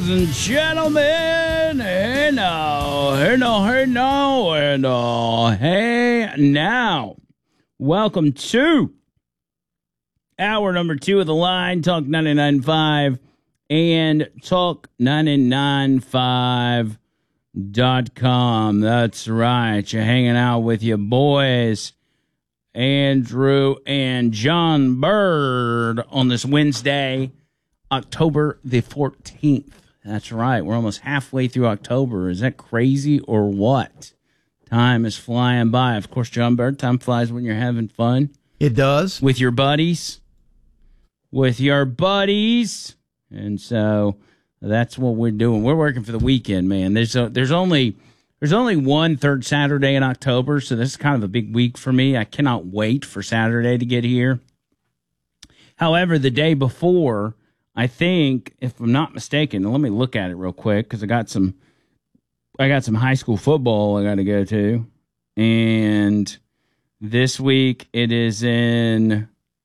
and gentlemen, hey now, hey now. Welcome to hour number 2 of the line, Talk 99.5 and Talk995.com. That's right, you're hanging out with your boys, Andrew and John Bird, on this Wednesday, October the 14th. That's right. We're almost halfway through October. Is that crazy or what? Time is flying by. Of course, John Bird, time flies when you're having fun. It does. With your buddies. And so that's what we're doing. We're working for the weekend, man. There's only one third Saturday in October, so this is kind of a big week for me. I cannot wait for Saturday to get here. However, the day before, I think, if I'm not mistaken, let me look at it real quick because I got some high school football I got to go to, and this week it is in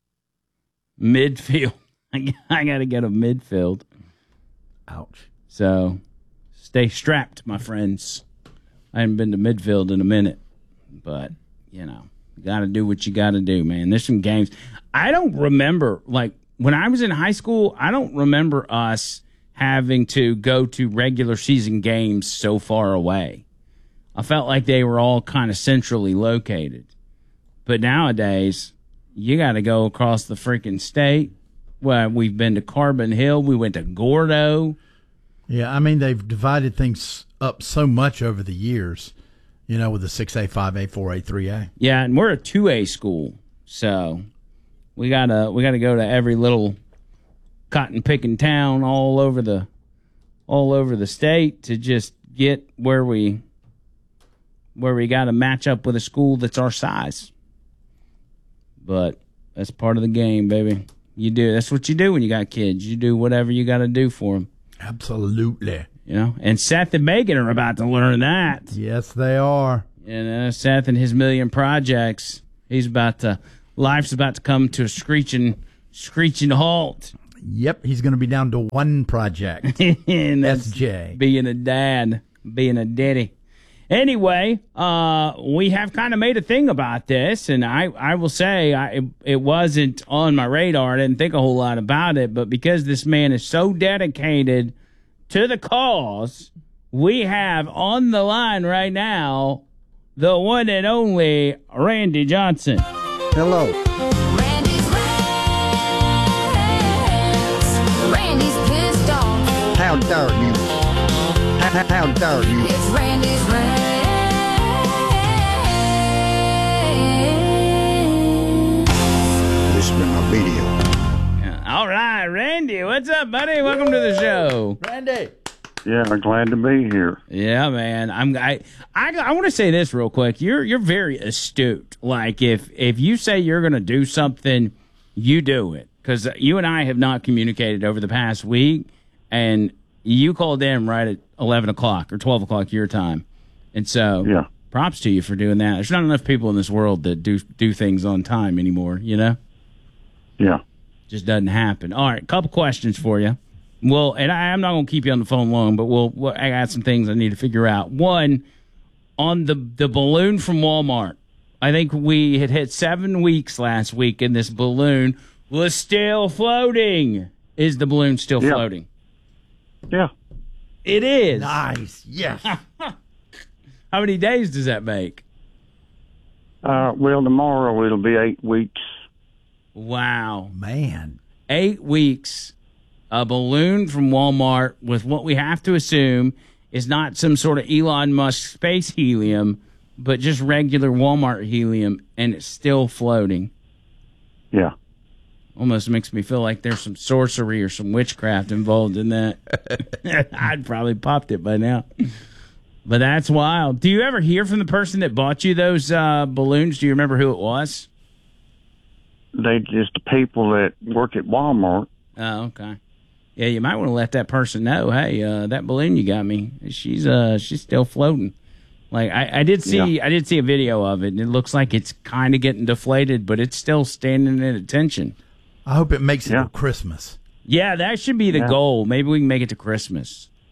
midfield. I got to go to midfield. Ouch. So stay strapped, my friends. I haven't been to midfield in a minute, but you got to do what you got to do, man. There's some games I don't remember, like. When I was in high school, I don't remember us having to go to regular season games so far away. I felt like they were all kind of centrally located. But nowadays, you got to go across the freaking state. Well, we've been to Carbon Hill. We went to Gordo. Yeah, I mean, they've divided things up so much over the years, with the 6A, 5A, 4A, 3A. Yeah, and we're a 2A school, so... We gotta go to every little cotton picking town all over the state to just get where we gotta match up with a school that's our size. But that's part of the game, baby. That's what you do when you got kids. You do whatever you got to do for them. Absolutely. And Seth and Megan are about to learn that. Yes, they are. Seth and his million projects. Life's about to come to a screeching halt. Yep, he's going to be down to one project. And that's SJ. Being a dad, being a daddy. Anyway, we have kind of made a thing about this, and I will say it wasn't on my radar. I didn't think a whole lot about it, but because this man is so dedicated to the cause, we have on the line right now the one and only Randy Johnson. Hello. Randy's pissed off. How dare you? How dare you? It's Randy's rants. This has been my video. All right, Randy, what's up, buddy? Welcome to the show. Randy. Yeah, I'm glad to be here. Yeah, man. I want to say this real quick. You're very astute. Like if you say you're going to do something, you do it. Because you and I have not communicated over the past week, and you called in right at 11 o'clock or 12 o'clock your time. And so Yeah. props to you for doing that. There's not enough people in this world that do things on time anymore, Yeah. Just doesn't happen. All right, couple questions for you. Well, and I'm not going to keep you on the phone long, but I got some things I need to figure out. One, on the balloon from Walmart, I think we had hit 7 weeks last week, and this balloon was still floating. Is the balloon still floating? Yeah. It is. Nice. Yes. How many days does that make? Well, tomorrow it'll be 8 weeks. Wow. Man. 8 weeks. A balloon from Walmart with what we have to assume is not some sort of Elon Musk space helium, but just regular Walmart helium, and it's still floating. Yeah. Almost makes me feel like there's some sorcery or some witchcraft involved in that. I'd probably popped it by now. But that's wild. Do you ever hear from the person that bought you those balloons? Do you remember who it was? They just the people that work at Walmart. Oh, okay. Yeah, you might want to let that person know, hey, that balloon you got me, she's still floating. Like I did see a video of it, and it looks like it's kind of getting deflated, but it's still standing at attention. I hope it makes it to Christmas. Yeah, that should be the goal. Maybe we can make it to Christmas.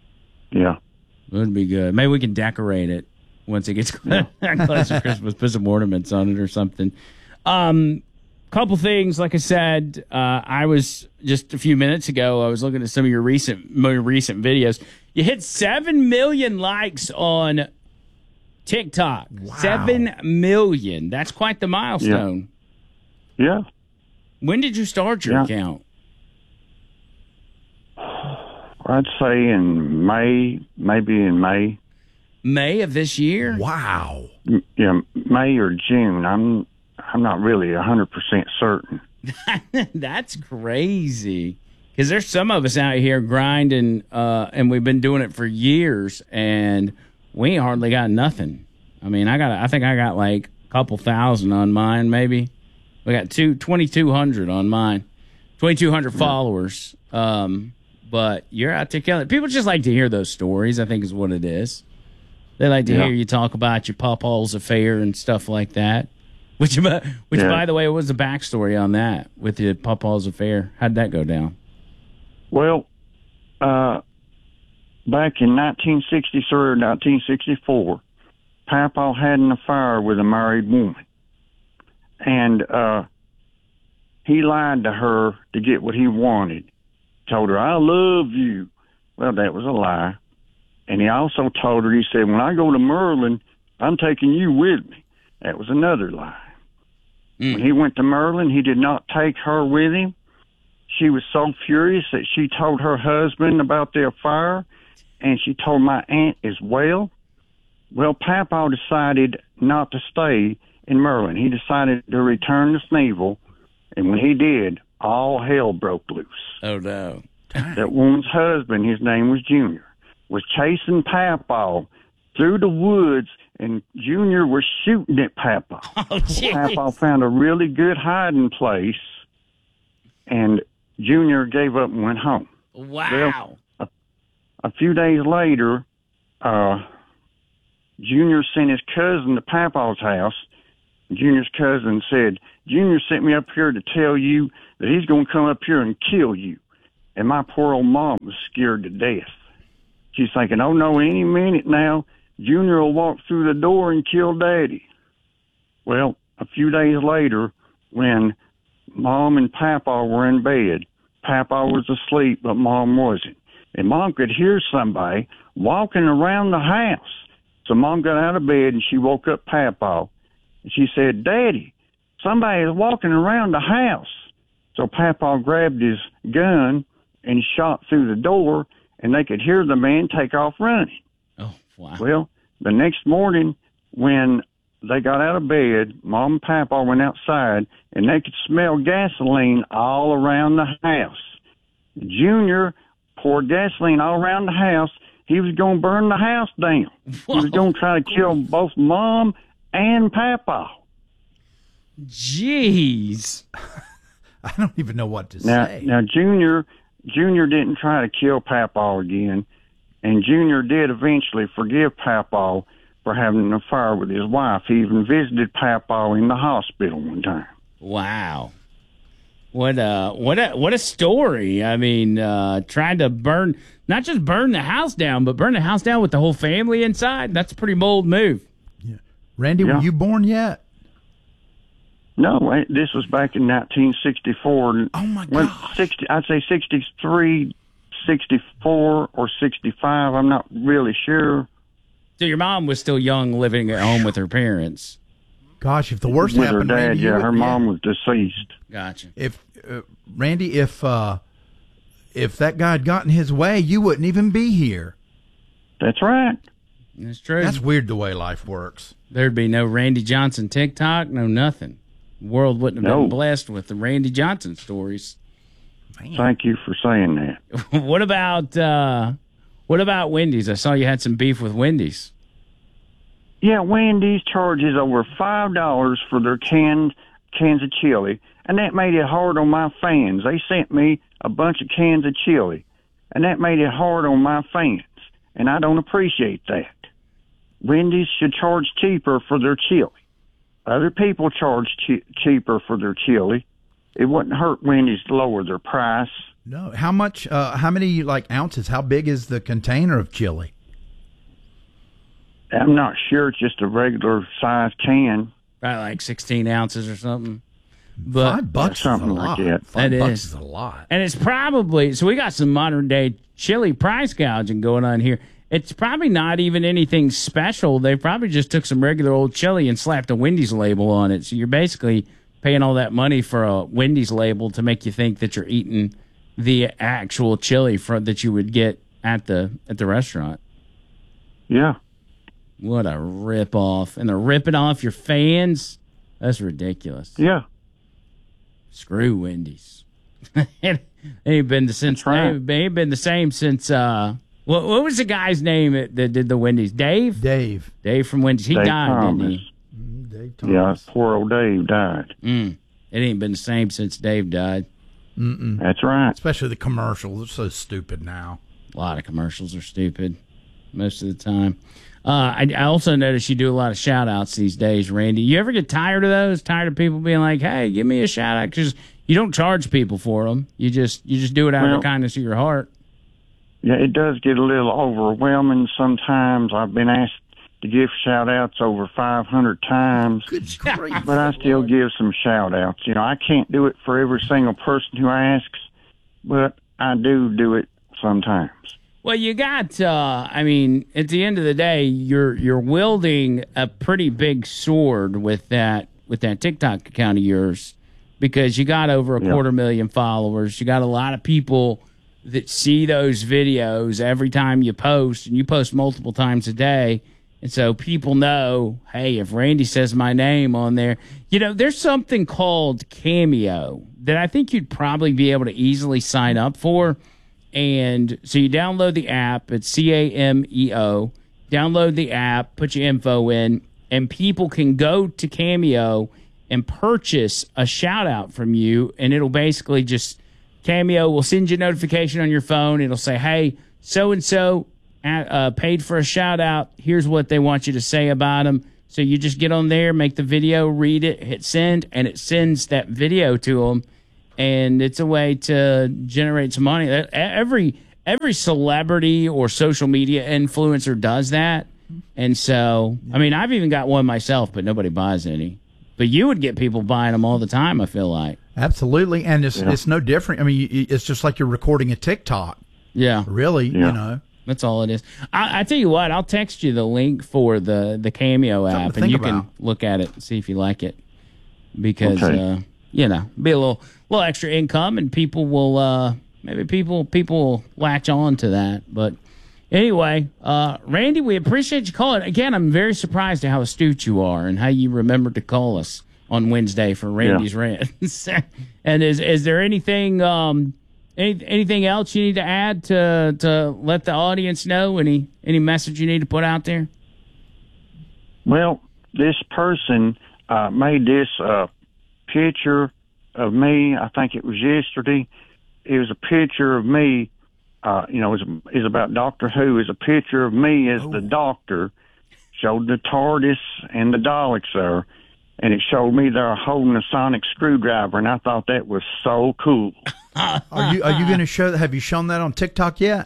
Yeah. Would be good. Maybe we can decorate it once it gets close to Christmas. Put some ornaments on it or something. Couple things. Like I said, I was just a few minutes ago. I was looking at some of your more recent videos. You hit 7 million likes on TikTok. Wow. 7 million. That's quite the milestone. Yeah. When did you start your Yeah. account? I'd say in May, maybe in May. May of this year? Wow. Yeah, May or June. I'm not really 100% certain. That's crazy. Because there's some of us out here grinding, and we've been doing it for years, and we ain't hardly got nothing. I mean, I think I got like a couple thousand on mine, maybe. We got 2,200 on mine, 2,200 followers. But you're out there killing it. People just like to hear those stories, I think is what it is. They like to hear you talk about your Pawpaw's affair and stuff like that. Which by the way, what was the backstory on that with the Pawpaw's affair? How'd that go down? Well, back in 1963 or 1964, Papa had an affair with a married woman. And he lied to her to get what he wanted. Told her, I love you. Well, that was a lie. And he also told her, he said, when I go to Merlin, I'm taking you with me. That was another lie. When he went to Merlin, he did not take her with him. She was so furious that she told her husband about the affair, and she told my aunt as well. Well, Papa decided not to stay in Merlin. He decided to return to Sneeville, and when he did, all hell broke loose. Oh, no. That woman's husband, his name was Junior, was chasing Papa through the woods, and Junior was shooting at Papa. Oh, geez. Papa found a really good hiding place, and Junior gave up and went home. Wow. Well, a few days later, Junior sent his cousin to Papa's house. Junior's cousin said, Junior sent me up here to tell you that he's going to come up here and kill you. And my poor old mom was scared to death. She's thinking, oh, no, any minute now, Junior will walk through the door and kill Daddy. Well, a few days later, when Mom and Papa were in bed, Papa was asleep, but Mom wasn't. And Mom could hear somebody walking around the house. So Mom got out of bed and she woke up Papa. And she said, Daddy, somebody is walking around the house. So Papa grabbed his gun and he shot through the door, and they could hear the man take off running. Oh, wow. Well, the next morning when they got out of bed, Mom and Papa went outside, and they could smell gasoline all around the house. Junior poured gasoline all around the house. He was going to burn the house down. Whoa. He was going to try to kill both Mom and Papa. Jeez. I don't even know what to Now, say. now Junior didn't try to kill Papa again, and Junior did eventually forgive Papa for having an affair with his wife. He even visited Papa in the hospital one time. Wow. What a story. I mean, trying to not just burn the house down, but burn the house down with the whole family inside. That's a pretty bold move. Randy, Yeah. were you born yet? No, this was back in 1964. Oh, my Well, gosh. I'd say 63, 64, or 65. I'm not really sure. So your mom was still young, living at home with her parents. Gosh, if the worst With her happened, dad, Randy, you yeah, would- her mom was deceased. Gotcha. If Randy, if that guy had gotten his way, you wouldn't even be here. That's right. That's true. That's weird the way life works. There'd be no Randy Johnson TikTok, no nothing. The world wouldn't have been No. blessed with the Randy Johnson stories. Thank you for saying that. What about Wendy's? I saw you had some beef with Wendy's. Yeah, Wendy's charges over $5 for their cans of chili, and that made it hard on my fans. They sent me a bunch of cans of chili, and that made it hard on my fans, and I don't appreciate that. Wendy's should charge cheaper for their chili. Other people charge cheaper for their chili. It wouldn't hurt Wendy's to lower their price. No. How much? How many like ounces? How big is the container of chili? I'm not sure. It's just a regular size can. Probably like 16 ounces or something. But $5 is a something like lot. that. $5 That is a lot. And it's probably, so we got some modern day chili price gouging going on here. It's probably not even anything special. They probably just took some regular old chili and slapped a Wendy's label on it. So you're basically paying all that money for a Wendy's label to make you think that you're eating the actual chili that you would get at the restaurant. Yeah. What a rip off. And they're ripping off your fans. That's ridiculous. Yeah. Screw Wendy's. They ain't been the since. That's right. They ain't been the same since. What was the guy's name that did the Wendy's? Dave. Dave From Wendy's. He Dave died, Thomas. didn't he? Dave Yeah, Thomas. poor old Dave died. It ain't been the same since Dave died. That's right. Especially the commercials. They're so stupid now. A lot of commercials are stupid most of the time. I also notice you do a lot of shout outs these days, Randy. You ever get tired of those? Tired of people being like, hey, give me a shout out? Because you don't charge people for them. You just do it out of Well- the kindness of your heart. Yeah, it does get a little overwhelming sometimes. I've been asked to give shout outs over 500 times, Good grief. but I still give some shout outs. You know, I can't do it for every single person who asks, but I do it sometimes. Well, you got. I mean, at the end of the day, you're wielding a pretty big sword with that TikTok account of yours, because you got over a 250,000 followers. You got a lot of people that see those videos every time you post, and you post multiple times a day. And so people know, hey, if Randy says my name on there, there's something called Cameo that I think you'd probably be able to easily sign up for. And so you download the app. It's Cameo. Download the app, put your info in, and people can go to Cameo and purchase a shout out from you. And it'll basically just, Cameo will send you a notification on your phone. It'll say, hey, so-and-so paid for a shout out. Here's what they want you to say about them. So you just get on there, make the video, read it, hit send, and it sends that video to them. And it's a way to generate some money. Every celebrity or social media influencer does that. And so, I mean, I've even got one myself, but nobody buys any. But you would get people buying them all the time, I feel like. Absolutely. And it's no different. I mean, it's just like you're recording a TikTok. Yeah. Really, Yeah. That's all it is. I tell you what, I'll text you the link for the Cameo Something app, to and you think about. can look at it and see if you like it. Because, Okay. be a little extra income, and people will, maybe people will latch on to that. But anyway, Randy, we appreciate you calling. Again, I'm very surprised at how astute you are and how you remembered to call us on Wednesday for Randy's Rants. And is there anything anything else you need to add to let the audience know? Any message you need to put out there? Well, this person made this picture of me. I think it was yesterday. It was a picture of me. Is about Doctor Who. Is a picture of me as the Doctor. Showed the TARDIS and the Daleks there, and it showed me there holding a sonic screwdriver, and I thought that was so cool. Are you going to show? Have you shown that on TikTok yet?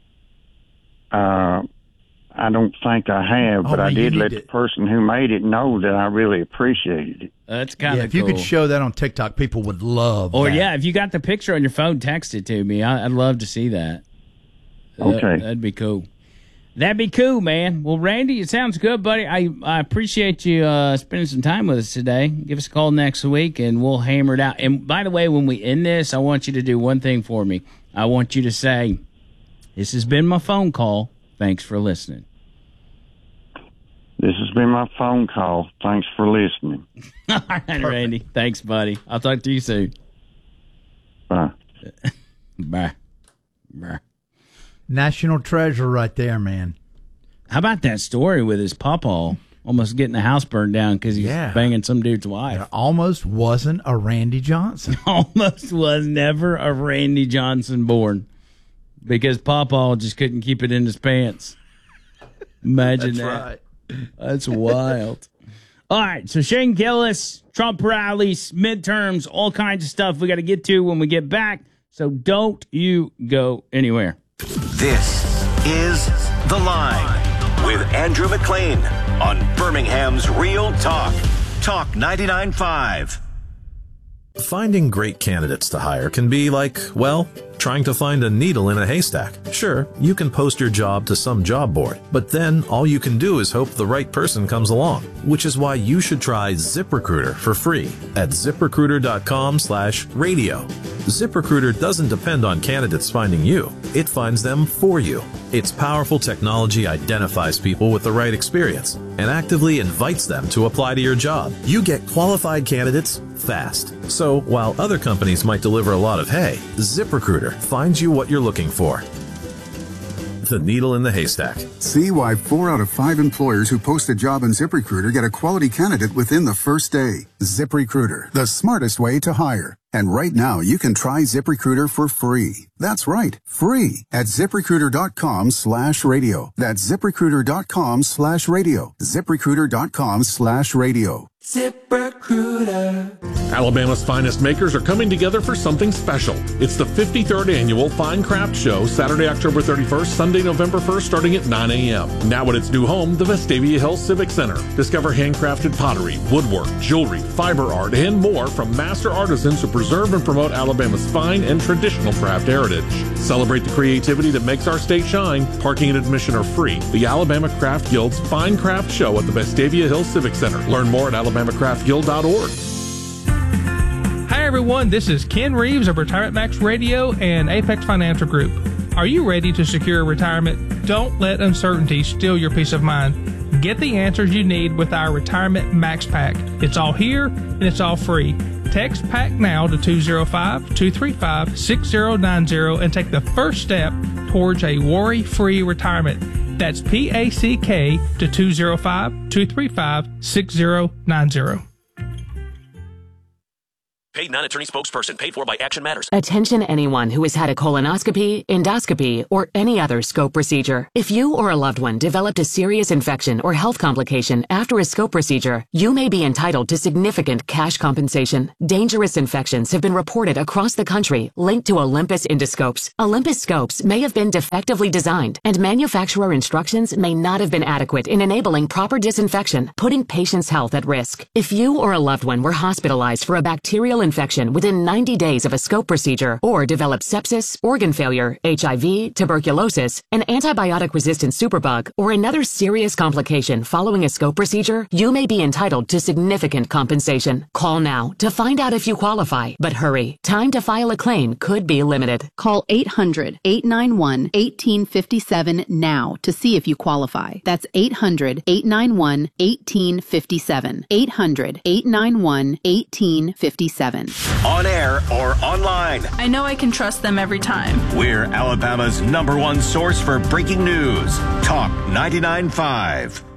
I don't think I have, but man, I you did need let to- the person who made it know that I really appreciated it. That's kind of Yeah, if you could show that on TikTok, people would love. Or that. if you got the picture on your phone, text it to me. I'd love to see that. Okay. That'd be cool. That'd be cool, man. Well, Randy, it sounds good, buddy. I appreciate you spending some time with us today. Give us a call next week, and we'll hammer it out. And by the way, when we end this, I want you to do one thing for me. I want you to say, "This has been my phone call. Thanks for listening." This has been my phone call. Thanks for listening. All right, Randy. Thanks, buddy. I'll talk to you soon. Bye. Bye. Bye. National treasure right there, man. How about that story with his pawpaw almost getting the house burned down because he's Yeah. banging some dude's wife? It almost wasn't a Randy Johnson. Almost was never a Randy Johnson born because pawpaw just couldn't keep it in his pants. Imagine that. That's wild. All right, so Shane Gillis, Trump rallies, midterms, all kinds of stuff we got to get to when we get back. So don't you go anywhere. This is The Line with Andrew McLean on Birmingham's Real Talk. Talk 99.5. Finding great candidates to hire can be like, well, trying to find a needle in a haystack. Sure, you can post your job to some job board, but then all you can do is hope the right person comes along, which is why you should try ZipRecruiter for free at ZipRecruiter.com/radio. ZipRecruiter doesn't depend on candidates finding you. It finds them for you. Its powerful technology identifies people with the right experience and actively invites them to apply to your job. You get qualified candidates fast. So while other companies might deliver a lot of hay, ZipRecruiter finds you what you're looking for. The needle in the haystack. See why 4 out of 5 employers who post a job on ZipRecruiter get a quality candidate within the first day. ZipRecruiter, the smartest way to hire. And right now, you can try ZipRecruiter for free. That's right, free at ZipRecruiter.com/radio. That's ZipRecruiter.com/radio. ZipRecruiter.com/radio. ZipRecruiter. Alabama's finest makers are coming together for something special. It's the 53rd annual Fine Craft Show, Saturday, October 31st, Sunday, November 1st, starting at 9 a.m. Now at its new home, the Vestavia Hills Civic Center. Discover handcrafted pottery, woodwork, jewelry, fiber art, and more from master artisans who preserve and promote Alabama's fine and traditional craft heritage. Celebrate the creativity that makes our state shine. Parking and admission are free. The Alabama Craft Guild's Fine Craft Show at the Vestavia Hills Civic Center. Learn more at alabamacraftguild.org. Hi everyone, this is Ken Reeves of Retirement Max Radio and Apex Financial Group. Are you ready to secure retirement? Don't let uncertainty steal your peace of mind. Get the answers you need with our Retirement Max Pack. It's all here and it's all free. Text PACK now to 205-235-6090 and take the first step towards a worry-free retirement. That's PACK to 205-235-6090. Paid non-attorney spokesperson paid for by Action Matters. Attention anyone who has had a colonoscopy, endoscopy, or any other scope procedure. If you or a loved one developed a serious infection or health complication after a scope procedure, you may be entitled to significant cash compensation. Dangerous infections have been reported across the country linked to Olympus endoscopes. Olympus scopes may have been defectively designed, and manufacturer instructions may not have been adequate in enabling proper disinfection, putting patients' health at risk. If you or a loved one were hospitalized for a bacterial infection within 90 days of a scope procedure or developed sepsis, organ failure, HIV, tuberculosis, an antibiotic-resistant superbug, or another serious complication following a scope procedure, you may be entitled to significant compensation. Call now to find out if you qualify, but hurry. Time to file a claim could be limited. Call 800-891-1857 now to see if you qualify. That's 800-891-1857. 800-891-1857. On air or online. I know I can trust them every time. We're Alabama's #1 source for breaking news. Talk 99.5.